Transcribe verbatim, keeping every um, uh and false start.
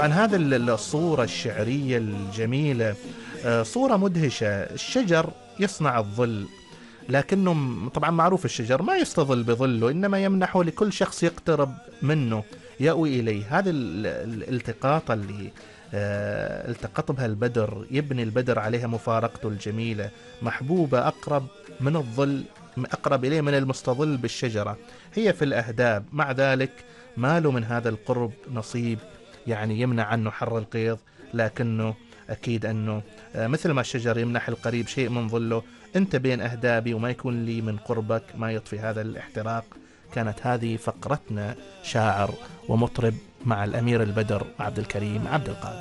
طبعا هذه الصورة الشعرية الجميلة صورة مدهشة. الشجر يصنع الظل، لكنه طبعا معروف الشجر ما يستظل بظله، إنما يمنحه لكل شخص يقترب منه يأوي إليه. هذه الالتقاط اللي التقط بها البدر، يبني البدر عليها مفارقته الجميلة، محبوبة أقرب من الظل، أقرب إليه من المستظل بالشجرة، هي في الأهداب. مع ذلك ما له من هذا القرب نصيب يعني يمنع عنه حر القيظ، لكنه أكيد أنه مثل ما الشجر يمنح القريب شيء من ظله، أنت بين أهدابي وما يكون لي من قربك ما يطفي هذا الاحتراق. كانت هذه فقرتنا شاعر ومطرب مع الأمير البدر عبد الكريم عبد القادر.